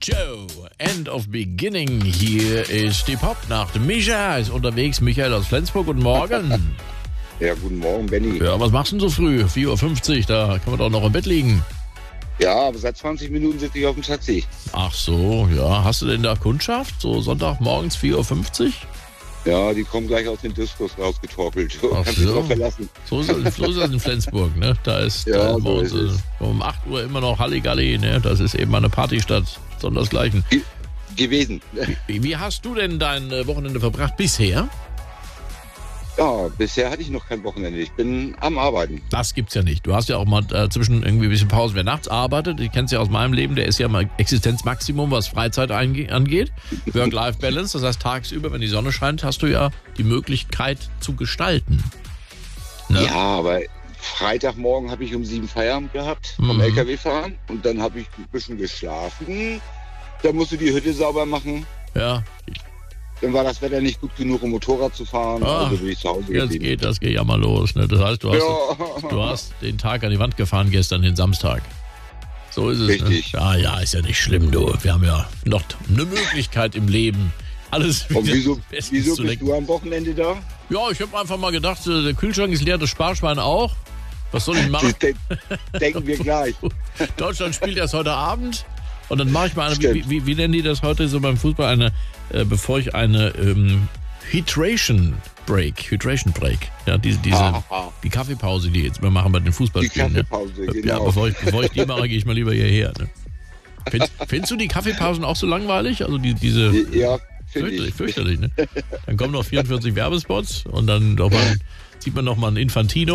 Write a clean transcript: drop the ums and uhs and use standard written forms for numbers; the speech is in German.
Joe, End of Beginning. Hier ist die Popnacht. Micha ist unterwegs. Michael aus Flensburg. Guten Morgen. Ja, guten Morgen, Benny. Ja, was machst du denn so früh? 4:50 Uhr, da kann man doch noch im Bett liegen. Ja, aber seit 20 Minuten sitze ich auf dem Taxi. Ach so, ja. Hast du denn da Kundschaft? So Sonntagmorgens 4:50 Uhr? Ja, die kommen gleich aus den Diskos rausgetorkelt. Ach Kannst dich so. drauf verlassen. So ist das in Flensburg, ne? Da ist Ja, bei so uns, ist es. um 8 Uhr immer noch Halligalli, ne? Das ist eben eine Partystadt. Sondersgleichen. Gewesen. Wie hast du denn dein Wochenende verbracht bisher? Ja, bisher hatte ich noch kein Wochenende. Ich bin am Arbeiten. Das gibt's ja nicht. Du hast ja auch mal zwischen irgendwie ein bisschen Pause. Wer nachts arbeitet, ich kenn's ja aus meinem Leben, der ist ja mal Existenzmaximum, was Freizeit angeht. Work-Life-Balance, das heißt tagsüber, wenn die Sonne scheint, hast du ja die Möglichkeit zu gestalten. Ne? Ja, aber Freitagmorgen habe ich um 7 Feierabend gehabt vom LKW fahren. Und dann habe ich ein bisschen geschlafen. Dann musst du die Hütte sauber machen. Ja. Dann war das Wetter nicht gut genug, um Motorrad zu fahren. Also bin ich zu Hause geblieben. Das geht ja mal los. Ne? Das heißt, du hast den Tag an die Wand gefahren gestern, den Samstag. So ist es. Richtig. Ne? Ja, ist ja nicht schlimm, du. Wir haben ja noch eine Möglichkeit im Leben. Alles Und wieso bestens bist zu lenken. du am Wochenende da? Ja, ich habe einfach mal gedacht, der Kühlschrank ist leer, das Sparschwein auch. Was soll ich machen? Denken wir gleich. Deutschland spielt erst heute Abend. Und dann mache ich mal eine, Stimmt. wie nennen die das heute so beim Fußball, bevor ich eine Hydration Break, ja, die Kaffeepause, die jetzt wir machen bei den Die Fußballspielen. Kaffeepause, Ne? genau. Ja, bevor ich die mache, gehe ich mal lieber hierher. Ne? Findest du die Kaffeepausen auch so langweilig? Also diese Ja, finde ich. fürchterlich, ne? Dann kommen noch 44 Werbespots und dann sieht man noch mal ein Infantino.